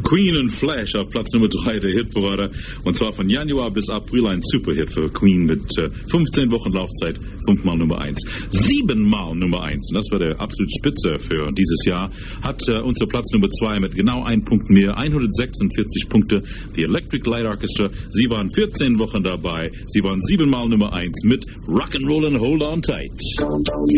Queen and Flash auf Platz Nummer 3 der Hitparade. Und zwar von Januar bis April ein Superhit für Queen mit 15 Wochen Laufzeit, 5-mal Nummer 1. 7-mal Nummer 1. Und das war der absolute Spitze für dieses Jahr. Hat unser Platz Nummer 2 mit genau 1 Punkt mehr, 146 Punkte. The Electric Light Orchestra. Sie waren 14 Wochen dabei. Sie waren 7-mal Nummer 1 mit Rock'n'Rollin' Hold On Tight.